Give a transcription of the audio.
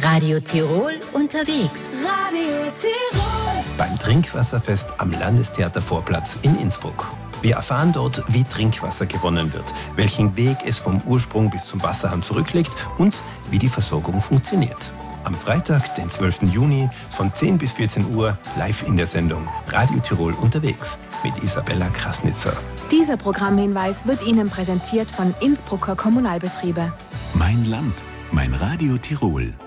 Radio Tirol unterwegs. Radio Tirol. Beim Trinkwasserfest am Landestheatervorplatz in Innsbruck. Wir erfahren dort, wie Trinkwasser gewonnen wird, welchen Weg es vom Ursprung bis zum Wasserhahn zurücklegt und wie die Versorgung funktioniert. Am Freitag, den 12. Juni, von 10 bis 14 Uhr, live in der Sendung Radio Tirol unterwegs mit Isabella Krasnitzer. Dieser Programmhinweis wird Ihnen präsentiert von Innsbrucker Kommunalbetriebe. Mein Land, mein Radio Tirol.